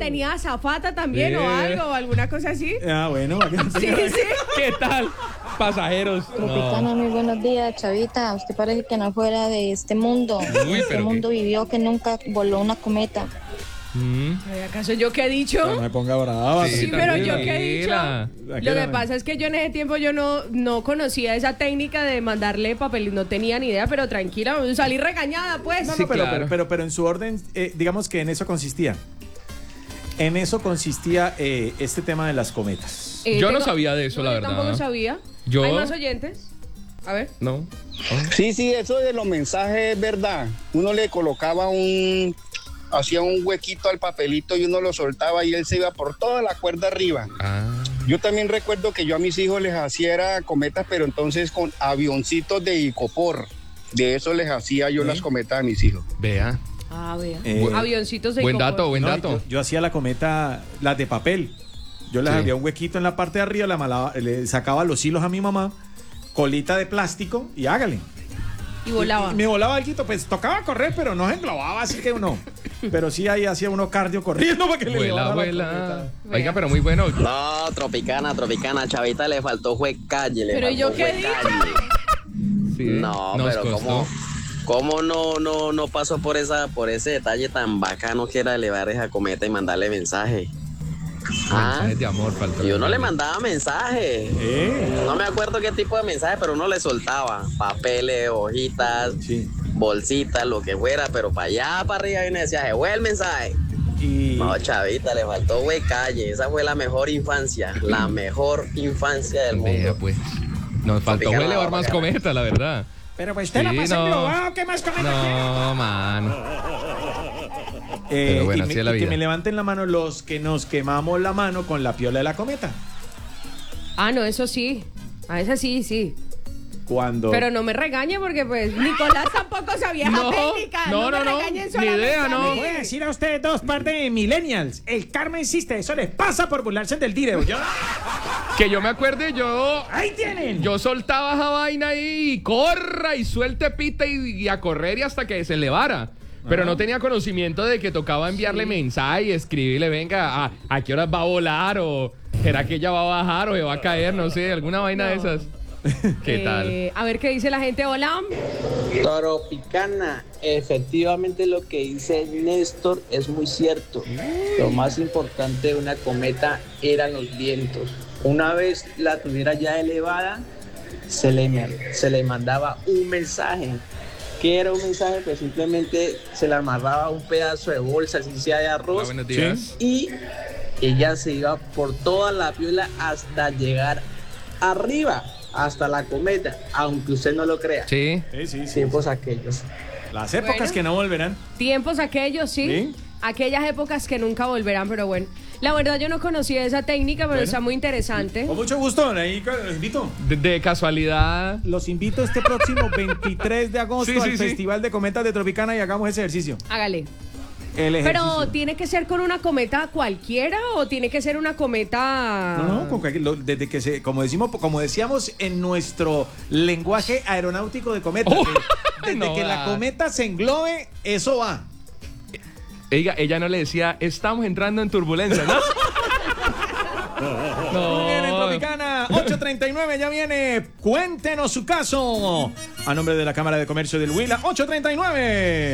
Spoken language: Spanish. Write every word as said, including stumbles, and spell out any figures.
tenía azafata también Sí. o algo, o alguna cosa así. Ah, bueno. Sí, sí. ¿Qué tal? Pasajeros. Tropicana, muy buenos días, Chavita. Usted parece que no fuera de este mundo. Uy, En este pero mundo vivió que nunca voló una cometa. Mm. Ay, ¿acaso yo qué he dicho? No me ponga brava. Sí, pero yo qué he dicho. tranquila. Lo que pasa es que yo en ese tiempo yo no, no conocía esa técnica de mandarle papel, no tenía ni idea, pero tranquila, salí regañada, pues. No, no, Sí, pero, claro. pero, pero, pero en su orden, eh, digamos que en eso consistía. En eso consistía eh, este tema de las cometas. Eh, Yo no tengo- sabía de eso, la yo verdad. tampoco sabía. Yo- ¿Hay más oyentes? A ver. No. Sí, sí, eso de los mensajes es verdad. Uno le colocaba un, hacía un huequito al papelito y uno lo soltaba y él se iba por toda la cuerda arriba. Ah. Yo también recuerdo que yo a mis hijos les hacía era cometas, pero entonces con avioncitos de icopor. De eso les hacía yo las cometas a mis hijos. Vea. Ah, vea. Eh, Avioncitos de Buen icopor. dato, buen No, dato. yo, yo hacía la cometa, las de papel. Yo les Sí. había un huequito en la parte de arriba, la malaba- le sacaba los hilos a mi mamá, colita de plástico y hágale. Y volaba. Y me volaba algo, pues tocaba correr, pero no se englobaba, así que uno. Pero sí ahí hacía uno cardio corriendo para que le Vuela, levara la vuela. cometa. Oiga, pero muy bueno. No, Tropicana, Tropicana, Chavita le faltó fue calle, le Pero faltó yo qué fue dije. calle. Sí, No, nos pero costó. cómo, cómo no, no, no pasó por esa, por ese detalle tan bacano que era elevar esa cometa y mandarle mensaje. Ah, Mensajes de amor faltó. y uno le mandaba mensajes. Eh, No me acuerdo qué tipo de mensaje, pero uno le soltaba papeles, hojitas, sí. bolsitas, lo que fuera, pero para allá, para arriba, y uno decía, se fue el mensaje. Y No, Chavita, le faltó güey calle. Esa fue la mejor infancia, la mejor infancia del Vea, mundo. pues. Nos faltó Tropicana, elevar más bacana. cometas, la verdad. pero pues usted Sí, la pasa no. englobado, ¿qué más cometa quiere? No, mano. Eh, Pero bueno, y así me- es la y que vida. me levanten la mano los que nos quemamos la mano con la piola de la cometa. Ah, no, eso sí. A esa sí, sí. Cuando Pero no me regañe porque pues Nicolás tampoco sabía esa No, técnica. no, me no, no, regañen ni solamente idea, a no. mí. voy a decir a ustedes dos par de millennials, el karma insiste, eso les pasa por burlarse del video. Yo, Que yo me acuerde, yo. ahí tienen. Yo soltaba esa vaina ahí y corra y suelte pita y, y a correr y hasta que se elevara. Pero no tenía conocimiento de que tocaba enviarle mensaje y escribirle, venga, ¿a, a qué horas va a volar? O ¿será que ella va a bajar o se va a caer? No sé, alguna vaina de esas. ¿Qué tal? Eh, a ver qué dice la gente. Hola. Tropicana, efectivamente lo que dice Néstor es muy cierto. Lo más importante de una cometa eran los vientos. Una vez la tuviera ya elevada, se le, se le mandaba un mensaje. ¿Qué era un mensaje? Pues simplemente se le amarraba un pedazo de bolsa, así sea de Hola, arroz, buenos días. y ella se iba por toda la piola hasta llegar arriba, hasta la cometa, aunque usted no lo crea. Sí. Sí, sí, sí. Tiempos aquellos. Las épocas Bueno. que no volverán. Tiempos aquellos, ¿sí? Sí. Aquellas épocas que nunca volverán, pero bueno. La verdad yo no conocía esa técnica, pero Bueno. está muy interesante. Con mucho gusto, ahí los invito. De, de casualidad. Los invito este próximo veintitrés de agosto Sí, sí, al sí. Festival de Cometas de Tropicana y hagamos ese ejercicio. Hágale. El ejercicio. Pero ¿tiene que ser con una cometa cualquiera o tiene que ser una cometa? No, no, con cualquier- lo- desde que se, como decimos, como decíamos en nuestro lenguaje aeronáutico de cometa, Oh, que desde no que la da. cometa se englobe, eso va. Ella, ella no le decía, estamos entrando en turbulencia, ¿no? Muy bien, en Tropicana, ocho treinta y nueve ya viene. Cuéntenos su caso. A nombre de la Cámara de Comercio del Huila, ocho treinta y nueve.